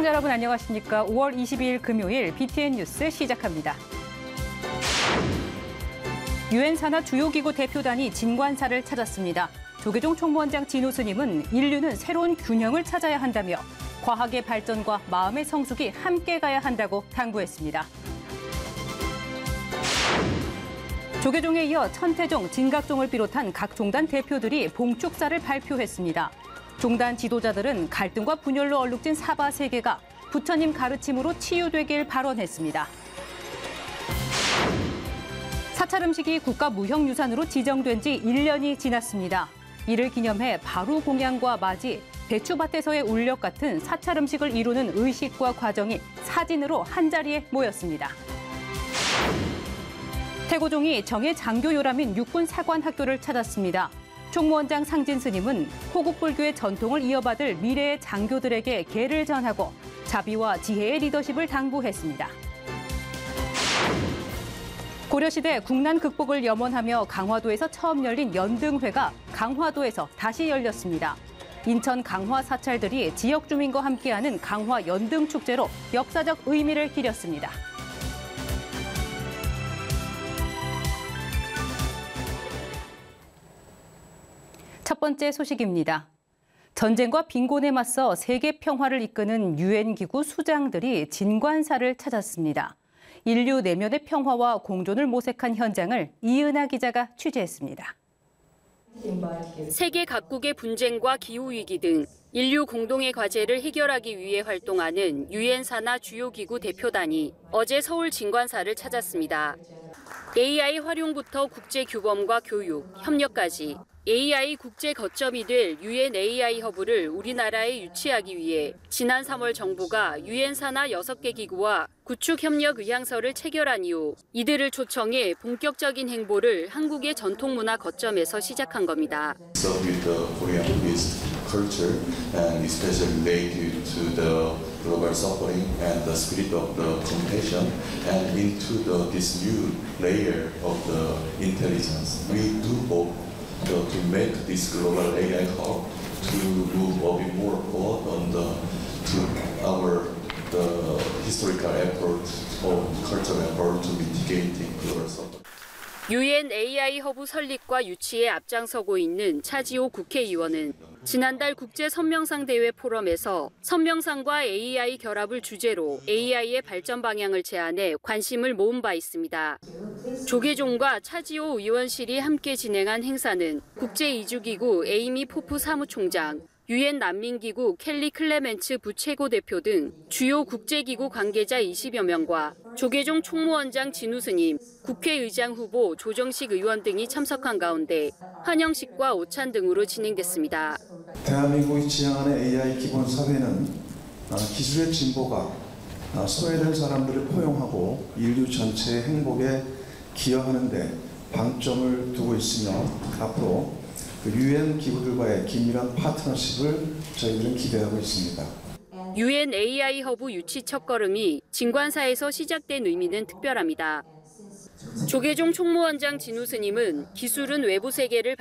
시청자 여러분 안녕하십니까? 5월 22일 금요일 BTN 뉴스 시작합니다. 유엔 산하 주요 기구 대표단이 진관사를 찾았습니다. 조계종 총무원장 진우 스님은 인류는 새로운 균형을 찾아야 한다며 과학의 발전과 마음의 성숙이 함께 가야 한다고 당부했습니다. 조계종에 이어 천태종, 진각종을 비롯한 각 종단 대표들이 봉축사를 발표했습니다. 종단 지도자들은 갈등과 분열로 얼룩진 사바 세계가 부처님 가르침으로 치유되길 발언했습니다. 사찰 음식이 국가무형유산으로 지정된 지 1년이 지났습니다. 이를 기념해 바루 공양과 맞이, 배추밭에서의 울력 같은 사찰 음식을 이루는 의식과 과정이 사진으로 한자리에 모였습니다. 태고종이 정예 장교 요람인 육군 사관학교를 찾았습니다. 총무원장 상진 스님은 호국불교의 전통을 이어받을 미래의 장교들에게 계를 전하고 자비와 지혜의 리더십을 당부했습니다. 고려시대 국난 극복을 염원하며 강화도에서 처음 열린 연등회가 강화도에서 다시 열렸습니다. 인천 강화 사찰들이 지역 주민과 함께하는 강화 연등축제로 역사적 의미를 기렸습니다. 첫 번째 소식입니다. 전쟁과 빈곤에 맞서 세계 평화를 이끄는 유엔 기구 수장들이 진관사를 찾았습니다. 인류 내면의 평화와 공존을 모색한 현장을 이은하 기자가 취재했습니다. 세계 각국의 분쟁과 기후위기 등 인류 공동의 과제를 해결하기 위해 활동하는 유엔 산하 주요 기구 대표단이 어제 서울 진관사를 찾았습니다. AI 활용부터 국제 규범과 교육, 협력까지 AI 국제 거점이 될 유엔 AI 허브를 우리나라에 유치하기 위해 지난 3월 정부가 유엔 산하 6개 기구와 구축 협력 의향서를 체결한 이후 이들을 초청해 본격적인 행보를 한국의 전통문화 거점에서 시작한 겁니다. Culture and especially related to the global suffering and the spirit of the compassion and into this new layer of the intelligence. We do hope to make this global AI hub to move a bit more forward on the historical effort of cultural effort to mitigating global suffering. 유엔 AI 허브 설립과 유치에 앞장서고 있는 차지호 국회의원은 지난달 국제 선명상 대회 포럼에서 선명상과 AI 결합을 주제로 AI의 발전 방향을 제안해 관심을 모은 바 있습니다. 조계종과 차지호 의원실이 함께 진행한 행사는 국제이주기구 에이미 포프 사무총장, 유엔 난민기구 켈리 클레멘츠 부최고대표 등 주요 국제기구 관계자 20여 명과 조계종 총무원장 진우 스님, 국회의장 후보 조정식 의원 등이 참석한 가운데 환영식과 오찬 등으로 진행됐습니다. 대한민국이 지향하는 AI 기본 사회는 기술의 진보가 소외된 사람들을 포용하고 인류 전체의 행복에 기여하는 데 방점을 두고 있으며 앞으로 유엔 기구들과의 긴밀한 파트너십을 저희들은 기대하고 있습니다. 유엔 AI 허브 유치 첫걸음이 진관사에서 시작된 의미는 특별합니다. 조계종 총무원장 진우 스님은 기술은 외부 세계를